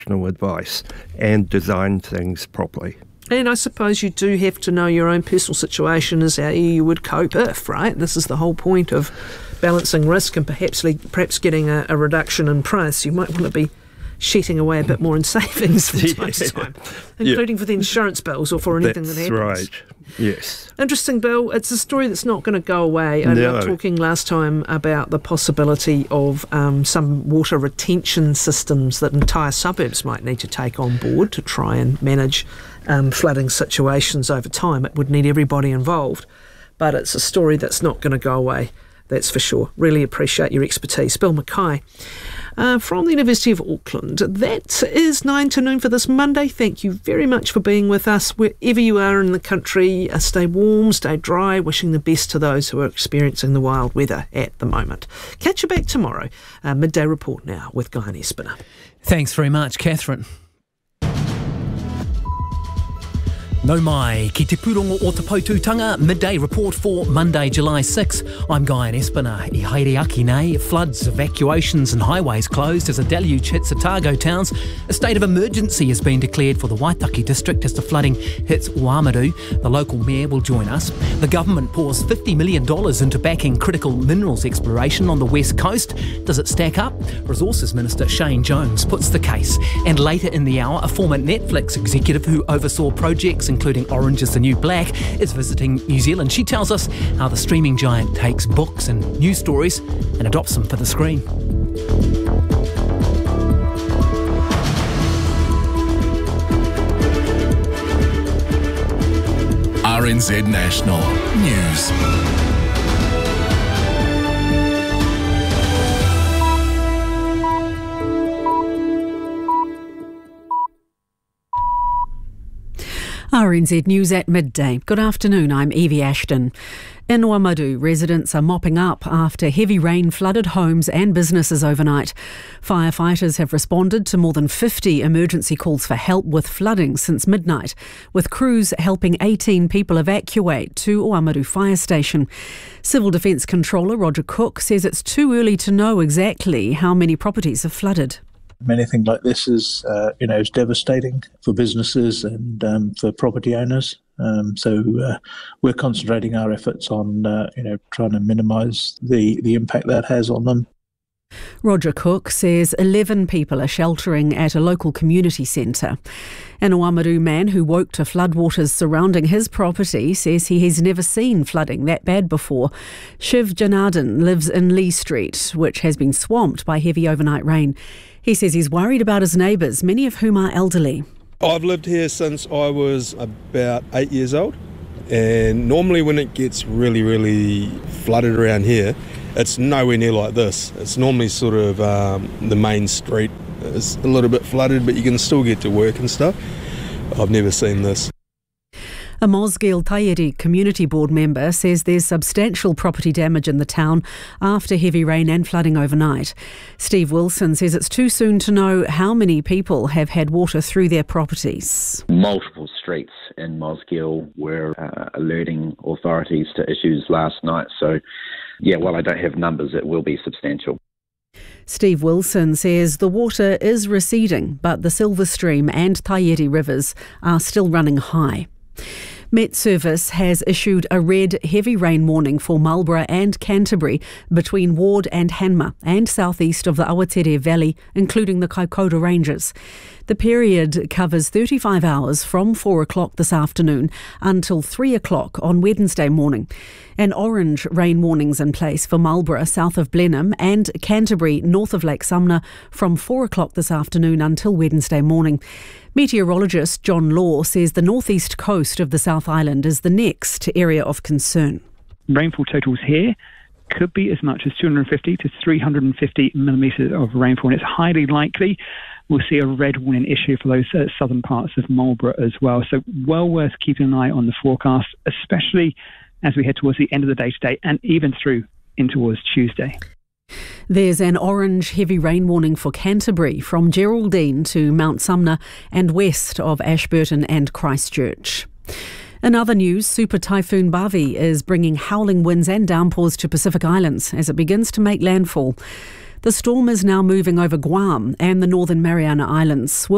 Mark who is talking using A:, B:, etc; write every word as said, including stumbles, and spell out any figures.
A: advice and design things properly.
B: And I suppose you do have to know your own personal situation as how you would cope if, right? This is the whole point of balancing risk and perhaps perhaps getting a, a reduction in price. You might want to be sheeting away a bit more in savings from time to time, including yeah. for the insurance bills or for anything
A: that's
B: that happens.
A: That's right, yes.
B: Interesting, Bill. It's a story that's not going to go away. I
A: no.
B: was talking last time about the possibility of um, some water retention systems that entire suburbs might need to take on board to try and manage um, flooding situations over time. It would need everybody involved, but it's a story that's not going to go away, that's for sure. Really appreciate your expertise. Bill Mackay. Uh, from the University of Auckland. That is nine to noon for this Monday. Thank you very much for being with us wherever you are in the country. Uh, stay warm, stay dry, wishing the best to those who are experiencing the wild weather at the moment. Catch you back tomorrow. Uh, Midday Report now with Guy and Espiner.
C: Thanks very much, Catherine. No mai, ki te pūrongo o te Pautūtanga, Midday Report for Monday, July sixth. I'm Guy Espiner. I haere aki nei, floods, evacuations and highways closed as a deluge hits Otago towns. A state of emergency has been declared for the Waitaki district as the flooding hits Oamaru. The local mayor will join us. The government pours fifty million dollars into backing critical minerals exploration on the west coast. Does it stack up? Resources Minister Shane Jones puts the case. And later in the hour, a former Netflix executive who oversaw projects including Orange is the New Black, is visiting New Zealand. She tells us how the streaming giant takes books and news stories and adopts them for the screen.
D: R N Z National News.
E: R N Z News at midday. Good afternoon, I'm Evie Ashton. In Oamaru, residents are mopping up after heavy rain flooded homes and businesses overnight. Firefighters have responded to more than fifty emergency calls for help with flooding since midnight, with crews helping eighteen people evacuate to Oamaru Fire Station. Civil Defence Controller Roger Cook says it's too early to know exactly how many properties have flooded.
F: Anything like this is, uh, you know, is devastating for businesses and um, for property owners. Um, so uh, we're concentrating our efforts on, uh, you know, trying to minimise the, the impact that has on them.
E: Roger Cook says eleven people are sheltering at a local community centre. An Oamaru man who woke to floodwaters surrounding his property says he has never seen flooding that bad before. Shiv Janardhan lives in Lee Street, which has been swamped by heavy overnight rain. He says he's worried about his neighbours, many of whom are elderly.
G: I've lived here since I was about eight years old, and normally when it gets really, really flooded around here, it's nowhere near like this. It's normally sort of um, the main street is a little bit flooded, but you can still get to work and stuff. I've never seen this.
E: A Mosgiel Taieri Community Board member says there's substantial property damage in the town after heavy rain and flooding overnight. Steve Wilson says it's too soon to know how many people have had water through their properties.
H: Multiple streets in Mosgiel were uh, alerting authorities to issues last night. So, yeah, while I don't have numbers, it will be substantial.
E: Steve Wilson says the water is receding, but the Silver Stream and Taieri rivers are still running high. Met Service has issued a red heavy rain warning for Marlborough and Canterbury between Ward and Hanma and southeast of the Awatere Valley, including the Kaikoura Ranges. The period covers thirty-five hours from four o'clock this afternoon until three o'clock on Wednesday morning. An orange rain warning's in place for Marlborough south of Blenheim and Canterbury north of Lake Sumner from four o'clock this afternoon until Wednesday morning. Meteorologist John Law says the northeast coast of the South Island is the next area of concern.
I: Rainfall totals here could be as much as two hundred fifty to three hundred fifty millimetres of rainfall, and it's highly likely we'll see a red warning issue for those uh, southern parts of Marlborough as well. So well worth keeping an eye on the forecast, especially as we head towards the end of the day today and even through in towards Tuesday.
E: There's an orange heavy rain warning for Canterbury from Geraldine to Mount Sumner and west of Ashburton and Christchurch. In other news, Super Typhoon Bavi is bringing howling winds and downpours to Pacific Islands as it begins to make landfall. The storm is now moving over Guam and the Northern Mariana Islands.